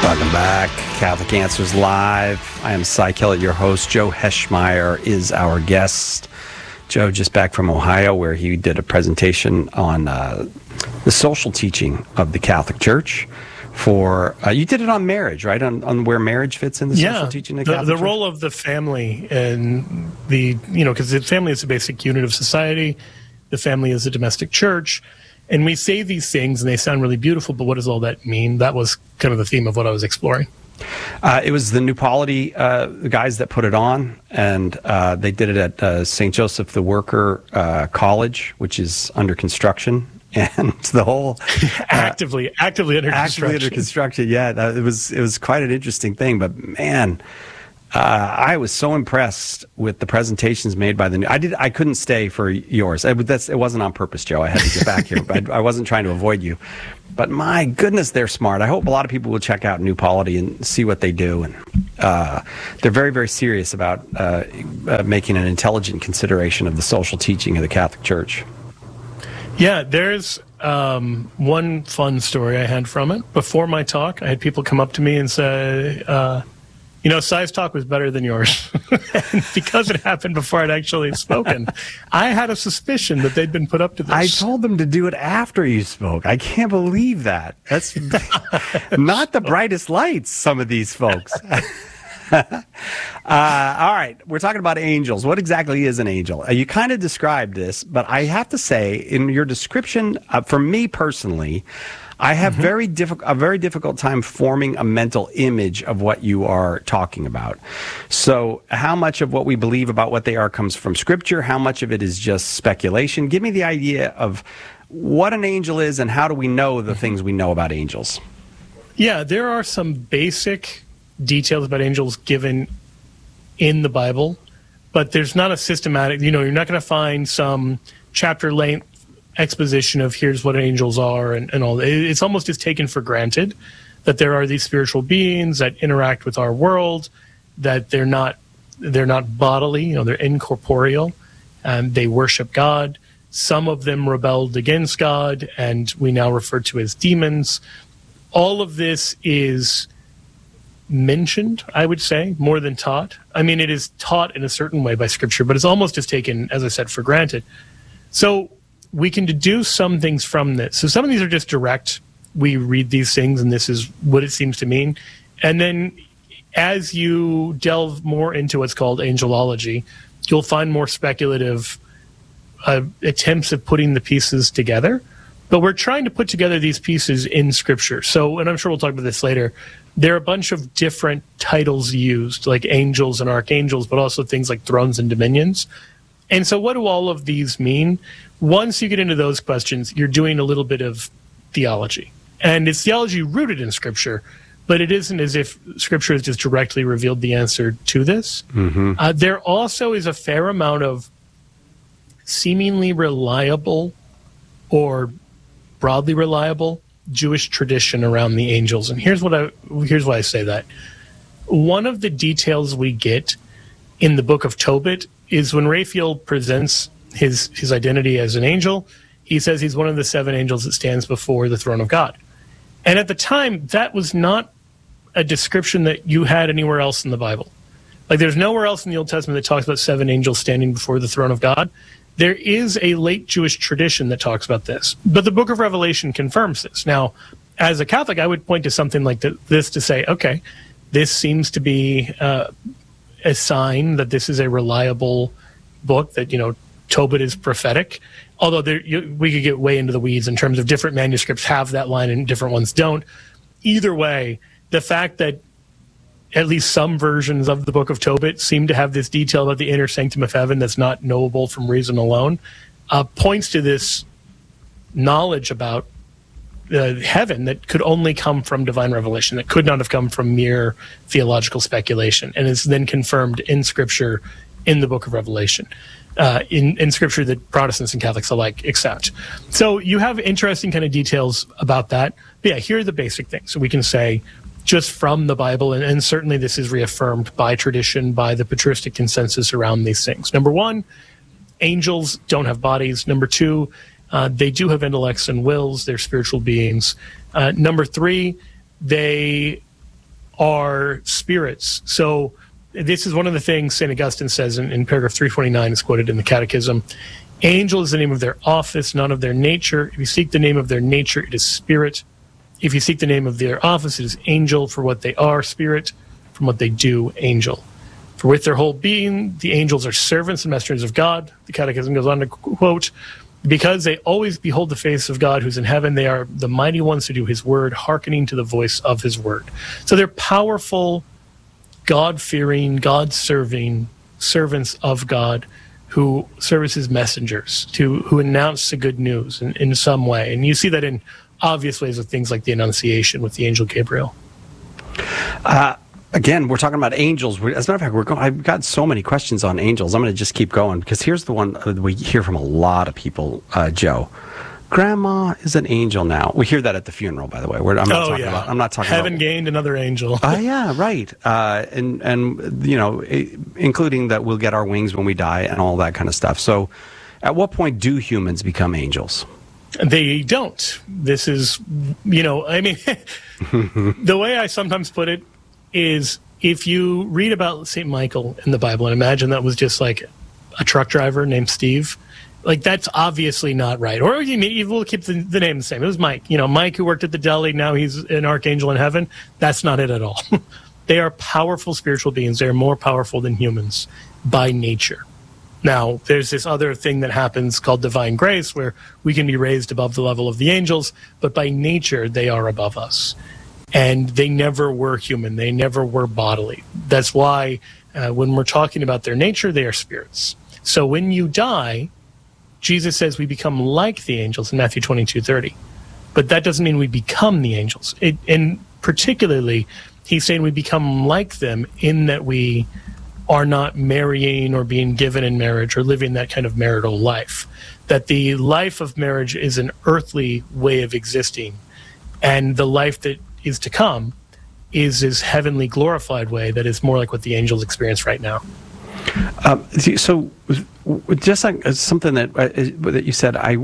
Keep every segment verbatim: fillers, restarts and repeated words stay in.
Welcome back. Catholic Answers Live. I am Cy Kellett, your host. Joe Heschmeyer is our guest. Joe just back from Ohio, where he did a presentation on uh, the social teaching of the Catholic Church. For uh, you did it on marriage, right? On, on where marriage fits in the yeah, social teaching of the the Catholic the Church? role of the family and the, you know, because the family is the basic unit of society. The family is a domestic church. And we say these things and they sound really beautiful, but what does all that mean? That was kind of the theme of what I was exploring. Uh, it was the New Polity uh, guys that put it on, and uh, they did it at uh, Saint Joseph the Worker uh, College, which is under construction. And the whole uh, actively, actively under actively construction. under construction. Yeah, that, it was it was quite an interesting thing. But man, uh, I was so impressed with the presentations made by the new. I did. I couldn't stay for yours. It, that's, it wasn't on purpose, Joe. I had to get back here. But I, I wasn't trying to avoid you. But my goodness, they're smart. I hope a lot of people will check out New Polity and see what they do. And uh, they're very, very serious about uh, uh, making an intelligent consideration of the social teaching of the Catholic Church. Yeah, there's um, one fun story I had from it. Before my talk, I had people come up to me and say, uh, you know, Cy's talk was better than yours. And because it happened before I'd actually spoken, I had a suspicion that they'd been put up to this. I told them to do it after you spoke. I can't believe that. That's not the brightest lights, some of these folks. uh, all right, we're talking about angels. What exactly is an angel? Uh, you kind of described this, but I have to say, in your description, uh, for me personally, I have mm-hmm. very diffi- a very difficult time forming a mental image of what you are talking about. So how much of what we believe about what they are comes from Scripture? How much of it is just speculation? Give me the idea of what an angel is and how do we know the mm-hmm. things we know about angels? Yeah, there are some basic details about angels given in the Bible, but there's not a systematic, you know, you're not going to find some chapter length exposition of here's what angels are and, and all. It's almost just taken for granted that there are these spiritual beings that interact with our world, that they're not they're not bodily, you know, they're incorporeal, and they worship God. Some of them rebelled against God, and we now refer to as demons. All of this is mentioned, I would say, more than taught. I mean, it is taught in a certain way by Scripture, but it's almost just taken, as I said, for granted. So we can deduce some things from this. So some of these are just direct. We read these things, and this is what it seems to mean. And then as you delve more into what's called angelology, you'll find more speculative uh, attempts at putting the pieces together. But we're trying to put together these pieces in Scripture. So, and I'm sure we'll talk about this later, there are a bunch of different titles used, like angels and archangels, but also things like thrones and dominions. And so what do all of these mean? Once you get into those questions, you're doing a little bit of theology. And it's theology rooted in Scripture, but it isn't as if Scripture has just directly revealed the answer to this. Mm-hmm. Uh, there also is a fair amount of seemingly reliable or broadly reliable Jewish tradition around the angels. And here's what I here's why I say that. One of the details we get in the book of Tobit is when Raphael presents his his identity as an angel, he says he's one of the seven angels that stands before the throne of God. And at the time, that was not a description that you had anywhere else in the Bible. Like, there's nowhere else in the Old Testament that talks about seven angels standing before the throne of God. There is a late Jewish tradition that talks about this, but the book of Revelation confirms this. Now, as a Catholic, I would point to something like this to say, okay, this seems to be uh, a sign that this is a reliable book, that, you know, Tobit is prophetic. Although there, you, we could get way into the weeds in terms of different manuscripts have that line and different ones don't. Either way, the fact that at least some versions of the book of Tobit seem to have this detail about the inner sanctum of heaven that's not knowable from reason alone, uh, points to this knowledge about uh, heaven that could only come from divine revelation, that could not have come from mere theological speculation, and is then confirmed in Scripture in the book of Revelation, uh, in, in Scripture that Protestants and Catholics alike accept. So you have interesting kind of details about that. But yeah, here are the basic things. So we can say, just from the Bible, and, and certainly this is reaffirmed by tradition, by the patristic consensus around these things. Number one, angels don't have bodies. Number two, uh, they do have intellects and wills. They're spiritual beings. Uh, number three, they are spirits. So this is one of the things Saint Augustine says in, in paragraph three forty-nine, is quoted in the Catechism. Angel is the name of their office, not of their nature. If you seek the name of their nature, it is spirit. If you seek the name of their office, it is angel. For what they are, spirit. From what they do, angel. For with their whole being, the angels are servants and messengers of God. The Catechism goes on to quote, because they always behold the face of God who's in heaven, they are the mighty ones who do his word, hearkening to the voice of his word. So they're powerful, God-fearing, God-serving servants of God who serve as his messengers, to who announce the good news in, in some way. And you see that in obvious ways with things like the Annunciation with the angel Gabriel. Uh, again, we're talking about angels. As a matter of fact, we're going, I've got so many questions on angels. I'm going to just keep going, because here's the one we hear from a lot of people, uh, Joe. Grandma is an angel now. We hear that at the funeral, by the way. We're, I'm not oh, talking yeah. about. I'm not talking Heaven about, gained another angel. Oh uh, yeah, right. Uh, and and you know, including that we'll get our wings when we die and all that kind of stuff. So, at what point do humans become angels? They don't. This is, you know, I mean, the way I sometimes put it is, if you read about Saint Michael in the Bible and imagine that was just like a truck driver named Steve. Like, that's obviously not right. Or you mean, we'll keep the, the name the same. It was Mike. You know, Mike who worked at the deli, now he's an archangel in heaven. That's not it at all. They are powerful spiritual beings. They are more powerful than humans by nature. Now, there's this other thing that happens called divine grace, where we can be raised above the level of the angels, but by nature, they are above us. And they never were human. They never were bodily. That's why uh, when we're talking about their nature, they are spirits. So when you die, Jesus says we become like the angels in Matthew twenty-two thirty. But that doesn't mean we become the angels. It, and particularly, he's saying we become like them in that we are not marrying or being given in marriage or living that kind of marital life. That the life of marriage is an earthly way of existing, and the life that is to come is this heavenly glorified way that is more like what the angels experience right now. Um, so, just like something that uh, that you said, I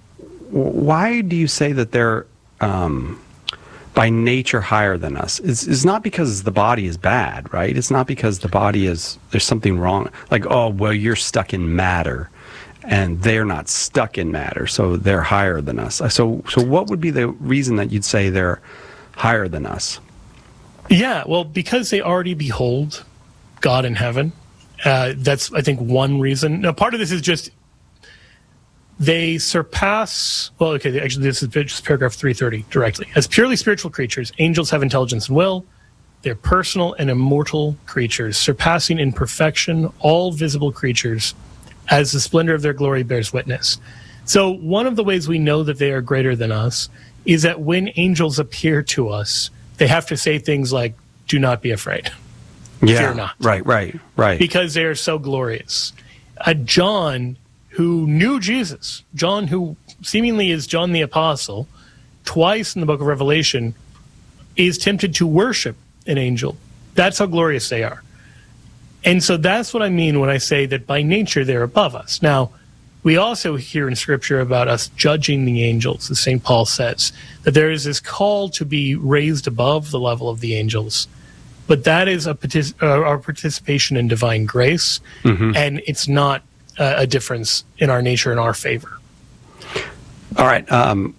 why do you say that they're um, by nature higher than us? It's, it's not because the body is bad, right? It's not because the body is there's something wrong. Like, oh, well, you're stuck in matter, and they're not stuck in matter, so they're higher than us. So, so what would be the reason that you'd say they're higher than us? Yeah, well, because they already behold God in heaven. Uh, that's, I think, one reason. Now, part of this is just they surpass, well, okay, actually, this is just paragraph three thirty directly. As purely spiritual creatures, angels have intelligence and will. They're personal and immortal creatures, surpassing in perfection all visible creatures, as the splendor of their glory bears witness. So one of the ways we know that they are greater than us is that when angels appear to us, they have to say things like, do not be afraid. Yeah, Fear not. Right, right, right. Because they are so glorious. Uh, John, who knew Jesus, John, who seemingly is John the Apostle, twice in the book of Revelation, is tempted to worship an angel. That's how glorious they are. And so that's what I mean when I say that by nature they're above us. Now, we also hear in Scripture about us judging the angels, as Saint Paul says, that there is this call to be raised above the level of the angels. But that is a partic- uh, our participation in divine grace, mm-hmm. and it's not uh, a difference in our nature in our favor. All right. Um,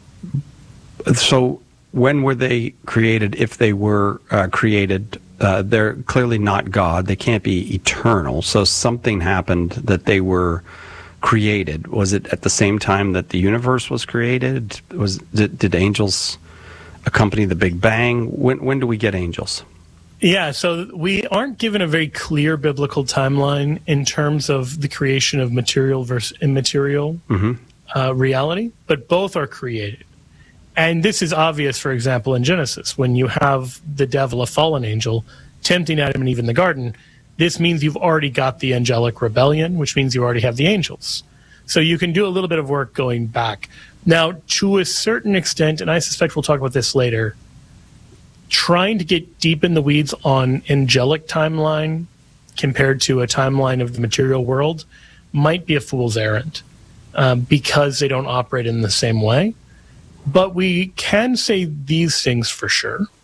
so when were they created, if they were uh, created? Uh, they're clearly not God. They can't be eternal. So something happened that they were created. Was it at the same time that the universe was created? Was did, did angels accompany the Big Bang? When when do we get angels? Yeah, so we aren't given a very clear biblical timeline in terms of the creation of material versus immaterial mm-hmm. uh, reality, but both are created. And this is obvious, for example, in Genesis. When you have the devil, a fallen angel, tempting Adam and Eve in the garden, this means you've already got the angelic rebellion, which means you already have the angels. So you can do a little bit of work going back. Now, to a certain extent, and I suspect we'll talk about this later, trying to get deep in the weeds on angelic timeline compared to a timeline of the material world might be a fool's errand um, because they don't operate in the same way. But we can say these things for sure.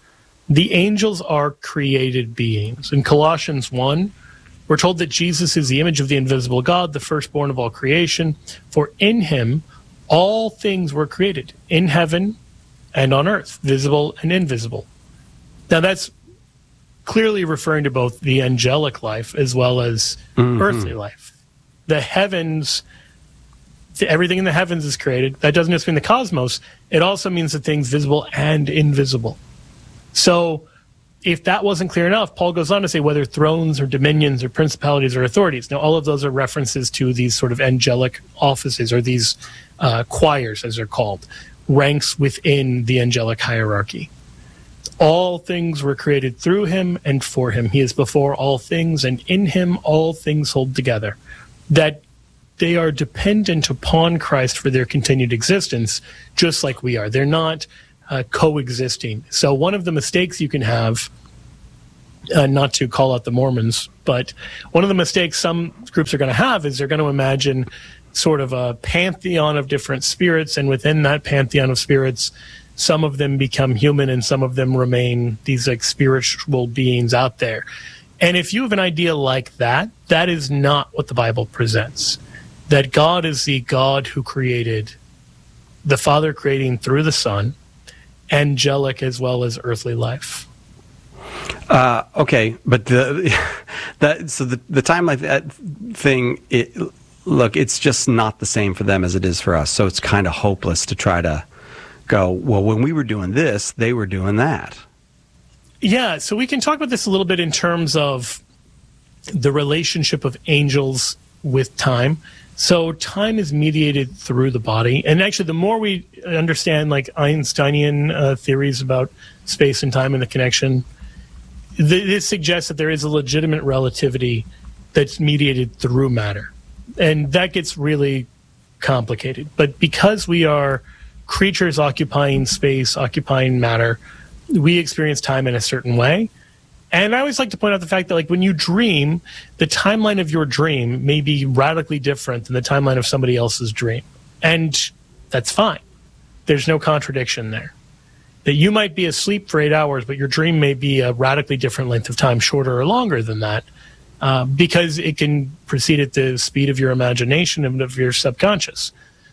The angels are created beings. In Colossians one, we're told that Jesus is the image of the invisible God, the firstborn of all creation. For in him all things were created, in heaven and on earth, visible and invisible. Now that's clearly referring to both the angelic life as well as mm-hmm. earthly life. The heavens, everything in the heavens is created. That doesn't just mean the cosmos. It also means the things visible and invisible. So if that wasn't clear enough, Paul goes on to say whether thrones or dominions or principalities or authorities. Now, all of those are references to these sort of angelic offices, or these uh, choirs, as they're called, ranks within the angelic hierarchy. All things were created through him and for him. He is before all things, and in him all things hold together. That they are dependent upon Christ for their continued existence, just like we are. They're not uh, coexisting. So one of the mistakes you can have, uh, not to call out the Mormons, but one of the mistakes some groups are going to have is they're going to imagine sort of a pantheon of different spirits, and within that pantheon of spirits, some of them become human and some of them remain these like spiritual beings out there. And if you have an idea like that, that is not what the Bible presents. That God is the God who created, the Father creating through the Son, angelic as well as earthly life. Uh, okay, but the that so the the timeline that thing, it, look, it's just not the same for them as it is for us. So it's kind of hopeless to try to go, well, when we were doing this, they were doing that. Yeah, so we can talk about this a little bit in terms of the relationship of angels with time. So time is mediated through the body. And actually, the more we understand like Einsteinian uh, theories about space and time and the connection, th- this suggests that there is a legitimate relativity that's mediated through matter. And that gets really complicated. But because we are creatures occupying space, occupying matter, we experience time in a certain way. And I always like to point out the fact that, like, when you dream, the timeline of your dream may be radically different than the timeline of somebody else's dream. And that's fine. There's no contradiction there. That you might be asleep for eight hours, but your dream may be a radically different length of time, shorter or longer than that, uh, because it can proceed at the speed of your imagination and of your subconscious.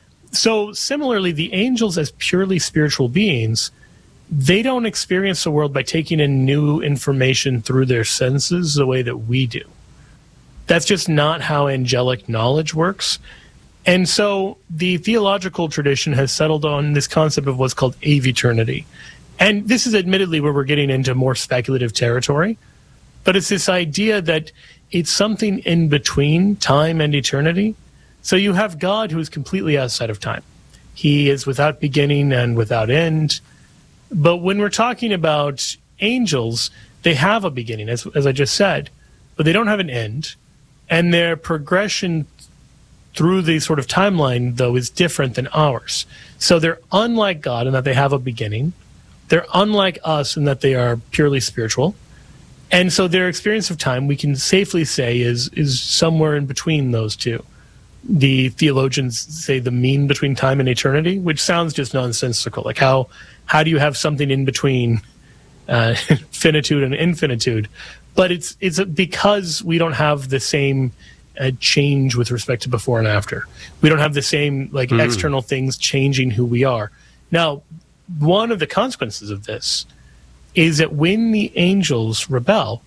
So similarly, the angels, as purely spiritual beings, they don't experience the world by taking in new information through their senses the way that we do. That's just not how angelic knowledge works. And so the theological tradition has settled on this concept of what's called aveternity. And this is admittedly where we're getting into more speculative territory, but it's this idea that it's something in between time and eternity. So you have God who is completely outside of time. He is without beginning and without end. But when we're talking about angels, they have a beginning, as, as I just said, but they don't have an end. And their progression through the sort of timeline, though, is different than ours. So they're unlike God in that they have a beginning. They're unlike us in that they are purely spiritual. And so their experience of time, we can safely say, is is somewhere in between those two. The theologians say the mean between time and eternity, which sounds just nonsensical. Like how how do you have something in between uh, finitude and infinitude? But it's it's because we don't have the same uh, change with respect to before and after. We don't have the same like mm. external things changing who we are. Now, one of the consequences of this is that when the angels rebel,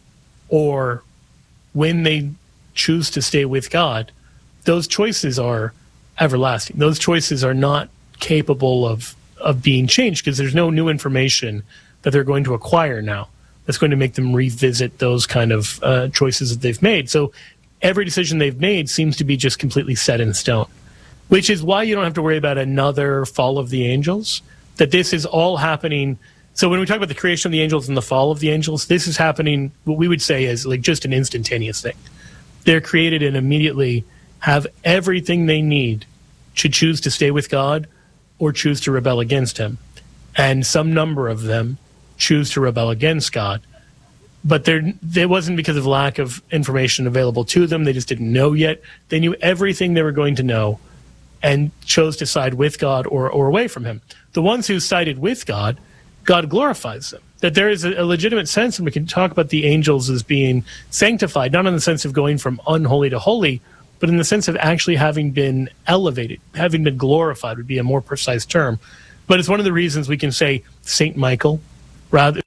or when they choose to stay with God, those choices are everlasting. Those choices are not capable of, of being changed because there's no new information that they're going to acquire now that's going to make them revisit those kind of uh, choices that they've made. So every decision they've made seems to be just completely set in stone, which is why you don't have to worry about another fall of the angels, that this is all happening. So when we talk about the creation of the angels and the fall of the angels, this is happening, what we would say is like just an instantaneous thing. They're created and immediately have everything they need to choose to stay with God or choose to rebel against him. And some number of them choose to rebel against God. But it wasn't because of lack of information available to them. They just didn't know yet. They knew everything they were going to know and chose to side with God or, or away from him. The ones who sided with God, God glorifies them. that there is a, a legitimate sense, and we can talk about the angels as being sanctified, not in the sense of going from unholy to holy, but in the sense of actually having been elevated, having been glorified would be a more precise term. But it's one of the reasons we can say Saint Michael, rather